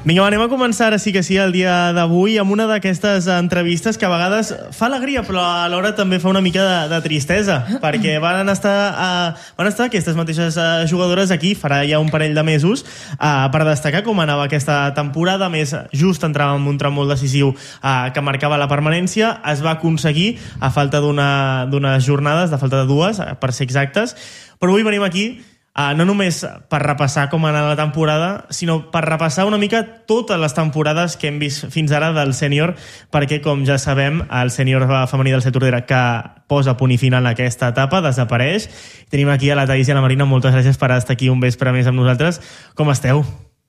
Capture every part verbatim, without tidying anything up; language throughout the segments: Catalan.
Vinga, va, anem a començar ara sí que sí el dia d'avui amb una d'aquestes entrevistes que a vegades fa alegria però alhora també fa una mica de, de tristesa, perquè van estar, uh, van estar aquestes mateixes uh, jugadores aquí farà ja un parell de mesos uh, per destacar com anava aquesta temporada. A més, just entrava en un tram molt decisiu uh, que marcava la permanència. Es va aconseguir a falta d'unes jornades, de falta de dues, per ser exactes, però avui venim aquí Uh, no només per repassar com ha anat la temporada, sinó per repassar una mica totes les temporades que hem vist fins ara del sènior, perquè, com ja sabem, el sènior femení del C Tordera, que posa punt i final en aquesta etapa, desapareix. Tenim aquí a la Thaís i a la Marina. Moltes gràcies per estar aquí un vespre més amb nosaltres. Com esteu?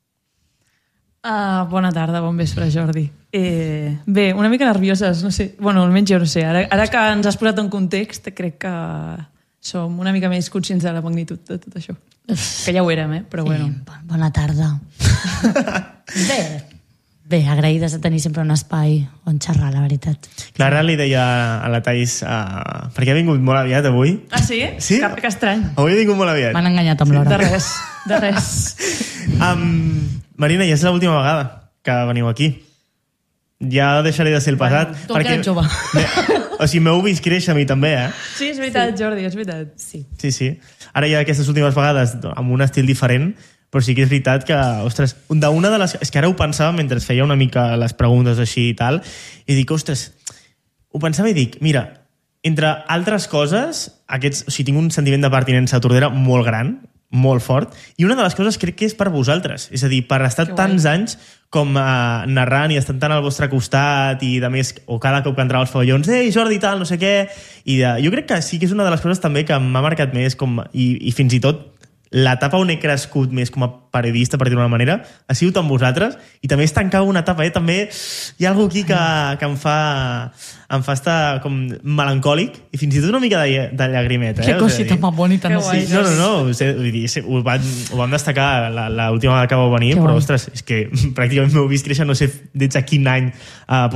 Uh, bona tarda, bon vespre, Jordi. Eh, bé, una mica nervioses, no sé. Bueno, almenys jo no sé. Ara, ara que ens has posat en context, crec que som una mica més conscients de la magnitud de tot això. Que ja ho érem, eh? Però sí, bueno. Bona tarda. Bé, bé, agraïdes de tenir sempre un espai on xerrar, la veritat. Clara li deia a la Thaís uh, perquè ha vingut molt aviat avui. Ah, sí? Sí? Que, que estrany. Avui ha vingut molt aviat. M'han enganyat amb l'hora. De res, de res. um, Marina, ja és l'última vegada que veniu aquí. Ja deixaré de ser el passat. Bueno, tu perquè... que jove. O sigui, m'heu vist créixer a mi també, eh? Sí, és veritat, sí. Jordi, és veritat. Sí. Sí, sí. Ara ja aquestes últimes vegades amb un estil diferent, però sí que és veritat que, ostres, d'una de les... És que ara ho pensava mentre feia una mica les preguntes així i tal, i dic, ostres, ho pensava i dic, mira, entre altres coses, aquests, o sigui, tinc un sentiment de pertinença a Tordera molt gran, molt fort, i una de les coses crec que és per vosaltres, és a dir, per estar tants anys com uh, narrant i estant tan al vostre costat i de més, o cada cop que entrava als pavellons, ei Jordi tal, no sé què, i de, jo crec que sí que és una de les coses també que m'ha marcat més com, i, i fins i tot l'etapa on he crescut més com a periodista, per dir-ho d'una manera, ha sigut amb vosaltres, i també és tancar una etapa, eh? També hi ha alguna aquí que, que em fa em fa estar com melancòlic i fins i tot una mica de, de llagrimeta. Que eh? cosita más bonita, no sé. Sí, no, no, no, o sigui, ho, vam, ho vam destacar l'última vegada que vau venir, que però, ostres, és que pràcticament m'heu vist créixer, no sé des de quin any uh,